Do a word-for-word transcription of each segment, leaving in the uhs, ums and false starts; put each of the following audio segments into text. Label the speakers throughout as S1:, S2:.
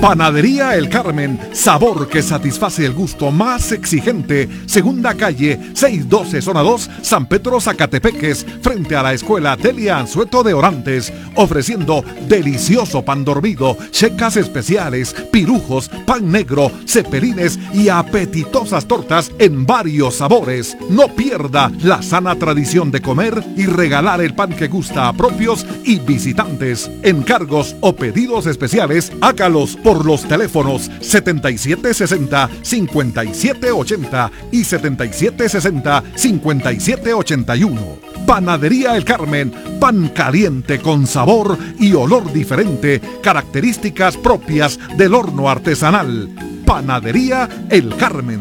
S1: Panadería El Carmen, sabor que satisface el gusto más exigente. Segunda calle, seiscientos doce, zona dos, San Pedro, Zacatepeques, frente a la escuela Delia Anzueto de Orantes, ofreciendo delicioso pan dormido, checas especiales, pirujos, pan negro, cepelines y apetitosas tortas en varios sabores. No pierda la sana tradición de comer y regalar el pan que gusta a propios y visitantes. Encargos o pedidos especiales, hágalos por los teléfonos setenta y siete sesenta, cincuenta y siete ochenta y setenta y siete sesenta, cincuenta y siete ochenta y uno. Panadería El Carmen, pan caliente con sabor y olor diferente, características propias del horno artesanal. Panadería El Carmen.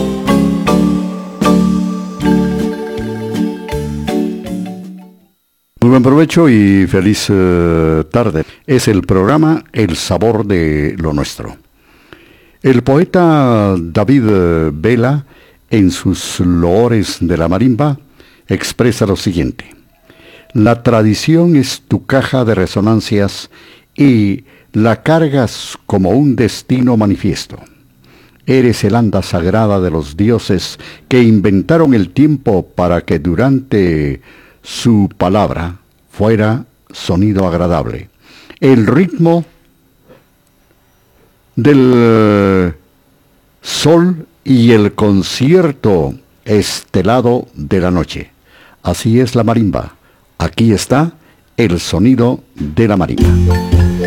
S2: Muy buen provecho y feliz uh, tarde. Es el programa El Sabor de lo Nuestro. El poeta David Vela, en sus loores de la marimba, expresa lo siguiente: la tradición es tu caja de resonancias y la cargas como un destino manifiesto. Eres el anda sagrada de los dioses que inventaron el tiempo para que durante su palabra fuera sonido agradable. El ritmo del sol y el concierto estelado de la noche. Así es la marimba. Aquí está el sonido de la marimba.